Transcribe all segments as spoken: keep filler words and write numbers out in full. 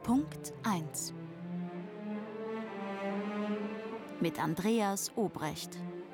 Punkt eins mit Andreas Obrecht.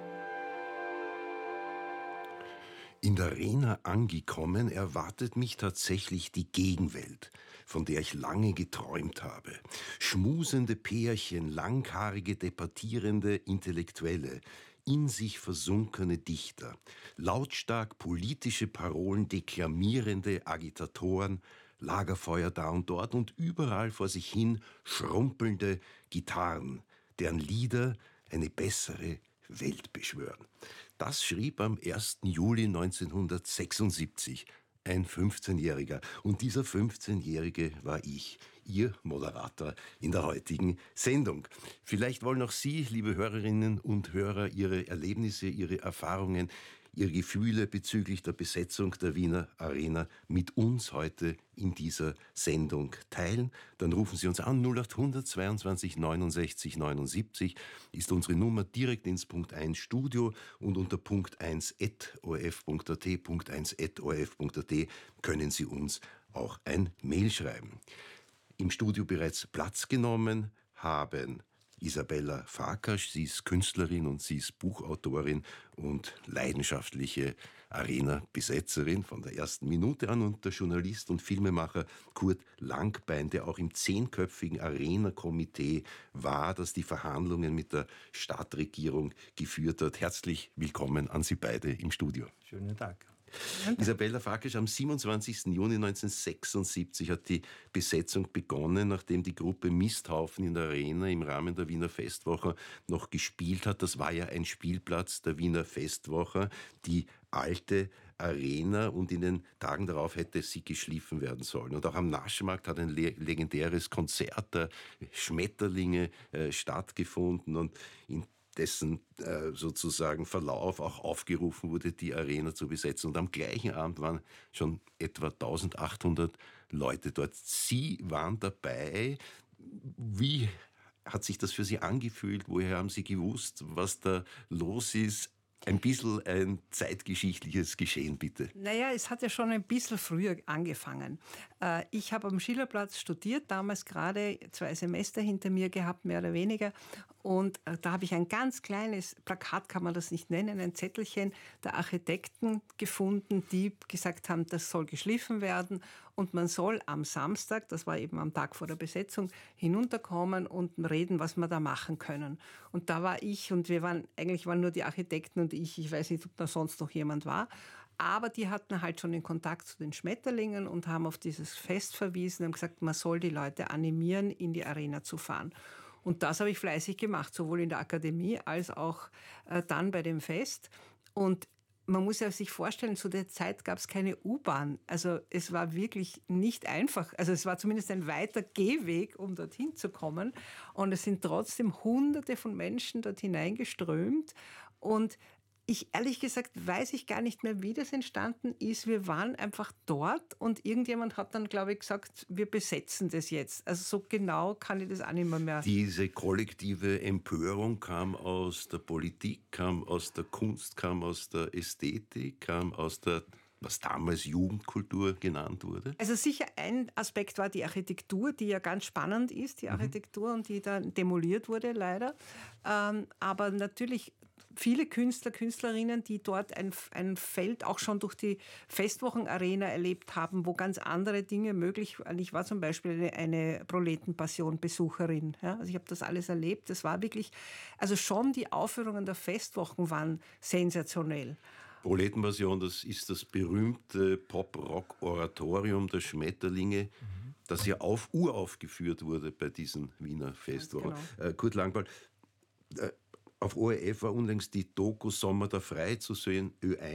In der Arena angekommen, erwartet mich tatsächlich die Gegenwelt, von der ich lange geträumt habe. Schmusende Pärchen, langhaarige, debattierende Intellektuelle, in sich versunkene Dichter, lautstark politische Parolen deklamierende Agitatoren, Lagerfeuer da und dort und überall vor sich hin schrumpelnde Gitarren, deren Lieder eine bessere Welt beschwören. Das schrieb am ersten Juli neunzehnhundertsechsundsiebzig ein fünfzehnjähriger. Und dieser fünfzehnjährige war ich, Ihr Moderator in der heutigen Sendung. Vielleicht wollen auch Sie, liebe Hörerinnen und Hörer, Ihre Erlebnisse, Ihre Erfahrungen, Ihre Gefühle bezüglich der Besetzung der Wiener Arena mit uns heute in dieser Sendung teilen. Dann rufen Sie uns an, null acht hundert zweiundzwanzig neunundsechzig neunundsiebzig ist unsere Nummer, direkt ins Punkt eins Studio und unter punkt eins at o r f punkt a t, punkt eins at o r f punkt a t können Sie uns auch ein Mail schreiben. Im Studio bereits Platz genommen haben Isabella Farkasch, sie ist Künstlerin und sie ist Buchautorin und leidenschaftliche Arena-Besetzerin von der ersten Minute an, und der Journalist und Filmemacher Kurt Langbein, der auch im zehnköpfigen Arena-Komitee war, das die Verhandlungen mit der Stadtregierung geführt hat. Herzlich willkommen an Sie beide im Studio. Schönen Tag. Isabella Farkasch, am siebenundzwanzigsten Juni neunzehnhundertsechsundsiebzig hat die Besetzung begonnen, nachdem die Gruppe Misthaufen in der Arena im Rahmen der Wiener Festwoche noch gespielt hat. Das war ja ein Spielplatz der Wiener Festwoche, die alte Arena, und in den Tagen darauf hätte sie geschliffen werden sollen. Und auch am Naschmarkt hat ein le- legendäres Konzert der Schmetterlinge äh, stattgefunden, und in dessen äh, sozusagen Verlauf auch aufgerufen wurde, die Arena zu besetzen. Und am gleichen Abend waren schon etwa eintausendachthundert Leute dort. Sie waren dabei. Wie hat sich das für Sie angefühlt? Woher haben Sie gewusst, was da los ist? Ein bisschen ein zeitgeschichtliches Geschehen, bitte. Naja, es hat ja schon ein bisschen früher angefangen. Ich habe am Schillerplatz studiert, damals gerade zwei Semester hinter mir gehabt, mehr oder weniger. Und da habe ich ein ganz kleines Plakat, kann man das nicht nennen, ein Zettelchen der Architekten gefunden, die gesagt haben, das soll geschliffen werden. Und man soll am Samstag, das war eben am Tag vor der Besetzung, hinunterkommen und reden, was wir da machen können. Und da war ich, und wir waren, eigentlich waren nur die Architekten und ich, ich weiß nicht, ob da sonst noch jemand war, aber die hatten halt schon den Kontakt zu den Schmetterlingen und haben auf dieses Fest verwiesen und haben gesagt, man soll die Leute animieren, in die Arena zu fahren. Und das habe ich fleißig gemacht, sowohl in der Akademie als auch äh, dann bei dem Fest. Und man muss ja sich vorstellen, zu der Zeit gab es keine U-Bahn. Also es war wirklich nicht einfach. Also es war zumindest ein weiter Gehweg, um dorthin zu kommen. Und es sind trotzdem Hunderte von Menschen dort hineingeströmt. Und ich, ehrlich gesagt, weiß ich gar nicht mehr, wie das entstanden ist. Wir waren einfach dort und irgendjemand hat dann, glaube ich, gesagt, wir besetzen das jetzt. Also so genau kann ich das auch nicht mehr mehr. Diese kollektive Empörung kam aus der Politik, kam aus der Kunst, kam aus der Ästhetik, kam aus der, was damals Jugendkultur genannt wurde? Also sicher ein Aspekt war die Architektur, die ja ganz spannend ist, die Architektur, und die dann demoliert wurde leider. Ähm, aber natürlich viele Künstler, Künstlerinnen, die dort ein, ein Feld auch schon durch die Festwochenarena erlebt haben, wo ganz andere Dinge möglich waren. Ich war zum Beispiel eine, eine Proletenpassion-Besucherin. Ja? Also ich habe das alles erlebt. Das war wirklich, also schon die Aufführungen der Festwochen waren sensationell. Proletenpassion, das ist das berühmte Pop-Rock-Oratorium der Schmetterlinge, mhm. das ja auf uraufgeführt wurde bei diesen Wiener Festwochen. Genau. Äh, Kurt Langbein, äh, auf O R F war unlängst die Doku Sommer da frei zu sehen, Ö eins.